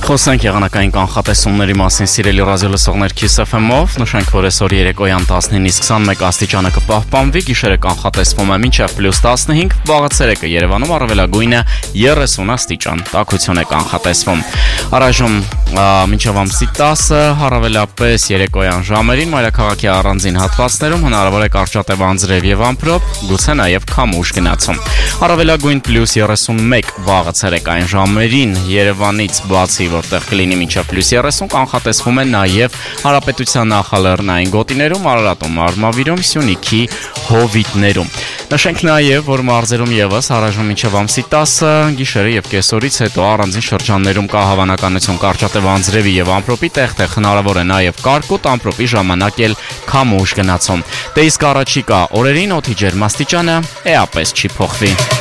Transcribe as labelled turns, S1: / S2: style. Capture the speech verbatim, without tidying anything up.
S1: Խոսենք եղանակային կանխատեսումների մասին, սիրելի ռադիոլսողներ, Kiss F M-ով, նշենք, որ այսօր երեկոյան տասնինից քսանմեկ աստիճանը կպահպանվի, գիշերը կանխատեսվում է մինչև պլյուս տասնհինգ, վաղացերեկը Երևանում առավելագույնը երեսուն աստիճան, տաքություն է կանխատեսվում։ Առայժմ մինչև ամսի տասը, առավելապես երեկոյան ժամերին մայրաքաղաքի առանձին հատվածներում հնարավոր է կարճատև անձրև եւ ամպրոպ, գուցե նաեւ քամուշ գնացում։ Առավելագույն պլյուս երեսունմեկ վաղացերեկային ժամերին Երևանից բացի, որտեղ կլինի մինչև պլյուս երեսուն, կանխատեսվում է նաև Հանրապետության նախալեռնային գոտիներում, Արարատում, Արմավիրում, Սյունիքի հովիտներում։ Նշենք նաև, որ մարզերում եւս առայժմ մինչև ամսի տասը, գիշերը եւ կեսօրից հետո առանձին շրջաններում կա հավանականություն կարճատև անձրևի եւ ամպրոպի, տեղ-տեղ հնարավոր է նաև կարկուտ, ամպրոպի ժամանակ էլ քամուշ գնացում։ Դե իսկ առաջիկա օրերին օդի ջերմաստիճանը էապես չի փոխվի։